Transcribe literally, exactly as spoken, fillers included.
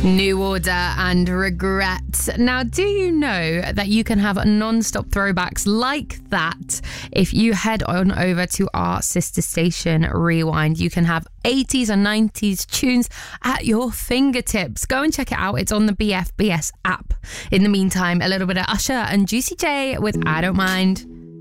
New Order and Regret. Now, do you know that you can have non-stop throwbacks like that if you head on over to our sister station, Rewind? You can have eighties and nineties tunes at your fingertips. Go and check it out. It's on the B F B S app. In the meantime, a little bit of Usher and Juicy J with I Don't Mind.